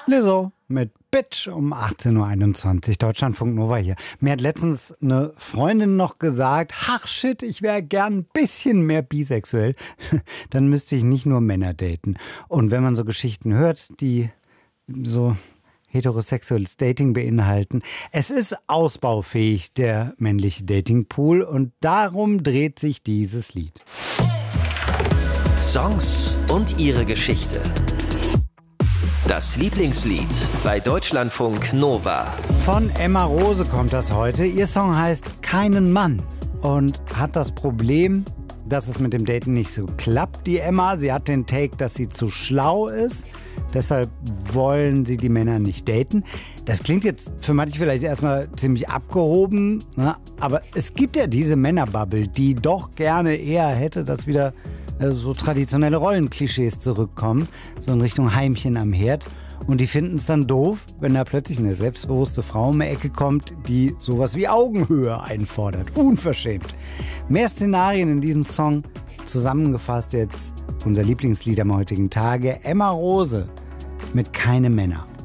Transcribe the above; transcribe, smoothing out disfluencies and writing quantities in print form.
Lizzo mit Bitch um 18.21 Uhr, Deutschlandfunk Nova hier. Mir hat letztens eine Freundin noch gesagt, ach shit, ich wäre gern ein bisschen mehr bisexuell. Dann müsste ich nicht nur Männer daten. Und wenn man so Geschichten hört, die so heterosexuelles Dating beinhalten, es ist ausbaufähig, der männliche Datingpool. Und darum dreht sich dieses Lied. Songs und ihre Geschichte. Das Lieblingslied bei Deutschlandfunk Nova. Von Emma Rose kommt das heute. Ihr Song heißt Keinen Mann und hat das Problem, dass es mit dem Daten nicht so klappt. Die Emma, sie hat den Take, dass sie zu schlau ist. Deshalb wollen sie die Männer nicht daten. Das klingt jetzt für manche vielleicht erstmal ziemlich abgehoben, ne? Aber es gibt ja diese Männerbubble, die doch gerne eher hätte, dass wieder so traditionelle Rollenklischees zurückkommen, so in Richtung Heimchen am Herd. Und die finden es dann doof, wenn da plötzlich eine selbstbewusste Frau um die Ecke kommt, die sowas wie Augenhöhe einfordert. Unverschämt. Mehr Szenarien in diesem Song, zusammengefasst jetzt unser Lieblingslied am heutigen Tage. Emma Rose mit Keine Männer.